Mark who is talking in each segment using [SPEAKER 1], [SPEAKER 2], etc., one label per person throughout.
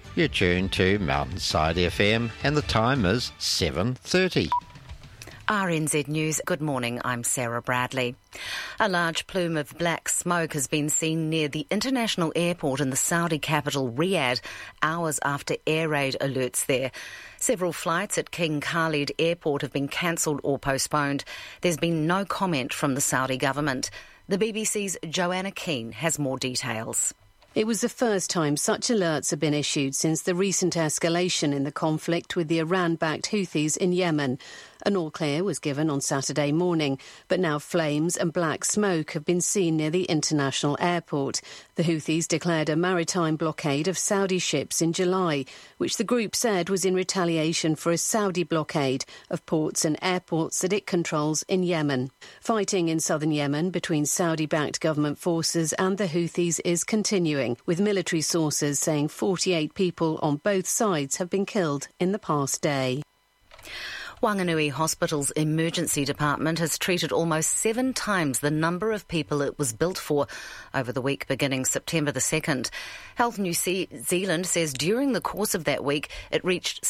[SPEAKER 1] You're tuned to Mountainside FM and the time is 7:30.
[SPEAKER 2] RNZ News, good morning, I'm Sarah Bradley. A large plume of black smoke has been seen near the international airport in the Saudi capital Riyadh, hours after air raid alerts there. Several flights at King Khalid Airport have been cancelled or postponed. There's been no comment from the Saudi government. The BBC's Joanna Keane has more details.
[SPEAKER 3] It was the first time such alerts have been issued since the recent escalation in the conflict with the Iran-backed Houthis in Yemen. An all-clear was given on Saturday morning, but now flames and black smoke have been seen near the international airport. The Houthis declared a maritime blockade of Saudi ships in July, which the group said was in retaliation for a Saudi blockade of ports and airports that it controls in Yemen. Fighting in southern Yemen between Saudi-backed government forces and the Houthis is continuing, with military sources saying 48 people on both sides have been killed in the past day.
[SPEAKER 2] Whanganui Hospital's emergency department has treated almost 7 times the number of people it was built for over the week beginning September the 2nd. Health New Zealand says during the course of that week it reached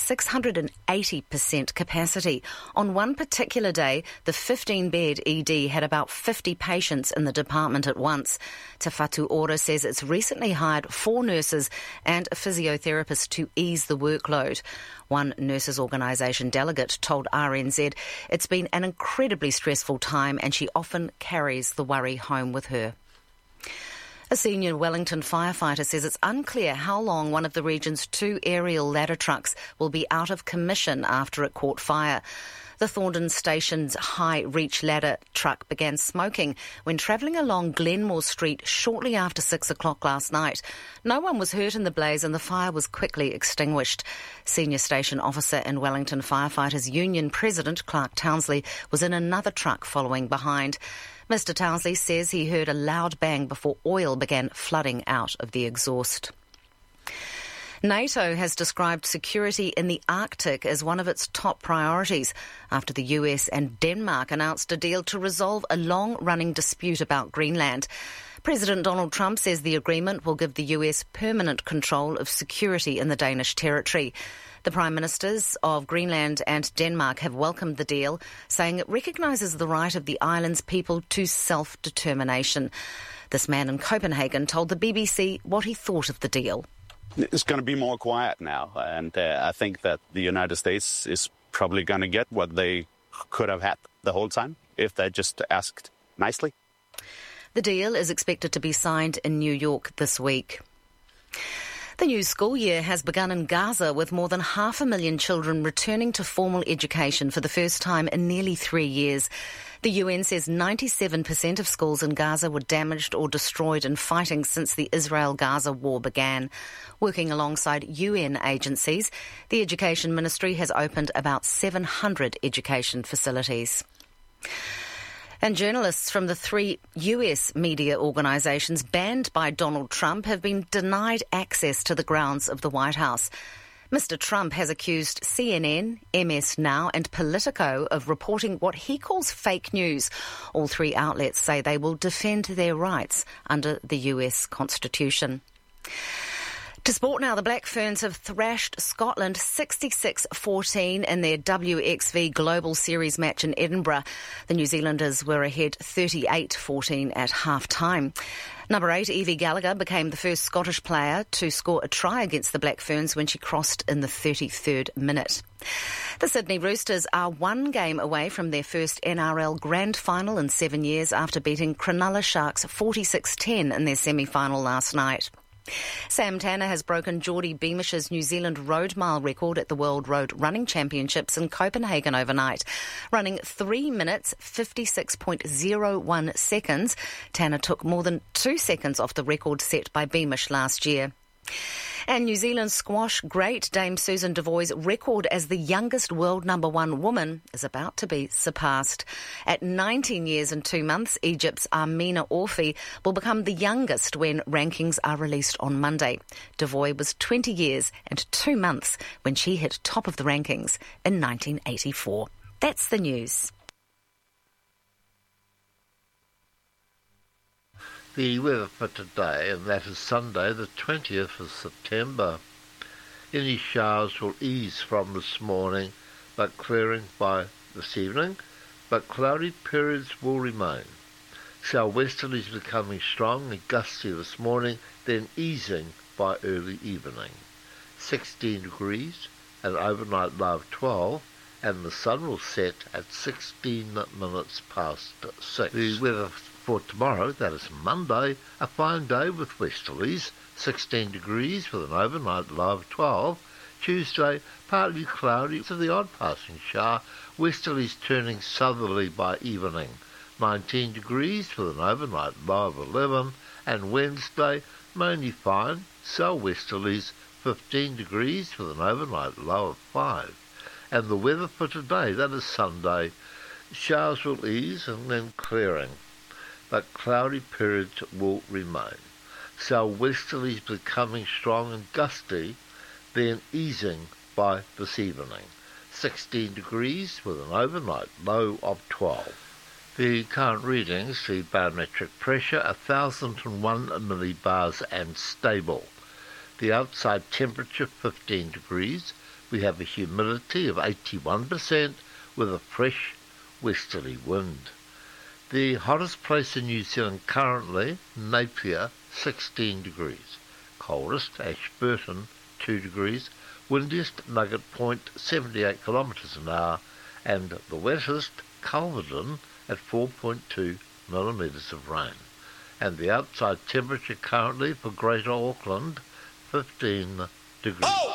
[SPEAKER 2] 680% capacity. On one particular day, the 15-bed ED had about 50 patients in the department at once. Te Whatu Ora says it's recently hired 4 nurses and a physiotherapist to ease the workload. One nurses' organisation delegate told RNZ it's been an incredibly stressful time and she often carries the worry home with her. A senior Wellington firefighter says it's unclear how long one of the region's 2 aerial ladder trucks will be out of commission after it caught fire. The Thorndon Station's high reach ladder truck began smoking when travelling along Glenmore Street shortly after 6 o'clock last night. No one was hurt in the blaze and the fire was quickly extinguished. Senior station officer and Wellington Firefighters Union President Clark Townsley was in another truck following behind. Mr Townsley says he heard a loud bang before oil began flooding out of the exhaust. NATO has described security in the Arctic as one of its top priorities after the US and Denmark announced a deal to resolve a long-running dispute about Greenland. President Donald Trump says the agreement will give the US permanent control of security in the Danish territory. The Prime Ministers of Greenland and Denmark have welcomed the deal, saying it recognises the right of the island's people to self-determination. This man in Copenhagen told the BBC what he thought of the deal.
[SPEAKER 4] It's going to be more quiet now, and I think that the United States is probably going to get what they could have had the whole time if they just asked nicely.
[SPEAKER 2] The deal is expected to be signed in New York this week. The new school year has begun in Gaza with more than 500,000 children returning to formal education for the first time in nearly 3 years. The UN says 97% of schools in Gaza were damaged or destroyed in fighting since the Israel-Gaza war began. Working alongside UN agencies, the Education Ministry has opened about 700 education facilities. And journalists from the 3 US media organisations banned by Donald Trump have been denied access to the grounds of the White House. Mr Trump has accused CNN, MS Now and Politico of reporting what he calls fake news. All 3 outlets say they will defend their rights under the US Constitution. To sport now, the Black Ferns have thrashed Scotland 66-14 in their WXV Global Series match in Edinburgh. The New Zealanders were ahead 38-14 at half-time. Number 8, Evie Gallagher, became the first Scottish player to score a try against the Black Ferns when she crossed in the 33rd minute. The Sydney Roosters are 1 game away from their first NRL Grand Final in 7 years after beating Cronulla Sharks 46-10 in their semi-final last night. Sam Tanner has broken Geordie Beamish's New Zealand road mile record at the World Road Running Championships in Copenhagen overnight. Running 3 minutes, 56.01 seconds, Tanner took more than 2 seconds off the record set by Beamish last year. And New Zealand squash great Dame Susan Devoy's record as the youngest world #1 woman is about to be surpassed. At 19 years and 2 months, Egypt's Amina Orfi will become the youngest when rankings are released on Monday. Devoy was 20 years and 2 months when she hit top of the rankings in 1984. That's the news.
[SPEAKER 1] The weather for today, and that is Sunday, the 20th of September.
[SPEAKER 5] Any showers will ease from this morning, but clearing by this evening, but cloudy periods will remain. Southwesterlies becoming strong and gusty this morning, then easing by early evening. 16 degrees, and overnight low of 12, and the sun will set at 16 minutes past 6. The weather for tomorrow, that is Monday, a fine day with westerlies, 16 degrees with an overnight low of 12. Tuesday, partly cloudy with the odd passing shower, westerlies turning southerly by evening, 19 degrees with an overnight low of 11, and Wednesday, mainly fine, southwesterlies, 15 degrees with an overnight low of 5. And the weather for today, that is Sunday, showers will ease and then clearing, but cloudy periods will remain. Southwesterlies becoming strong and gusty, then easing by this evening. 16 degrees with an overnight low of 12. The current readings, the barometric pressure, 1,001 millibars and stable. The outside temperature, 15 degrees. We have a humidity of 81% with a fresh westerly wind. The hottest place in New Zealand currently, Napier, 16 degrees. Coldest, Ashburton, 2 degrees. Windiest, Nugget Point, 78 kilometres an hour. And the wettest, Culverden, at 4.2 millimetres of rain. And the outside temperature currently for Greater Auckland, 15 degrees.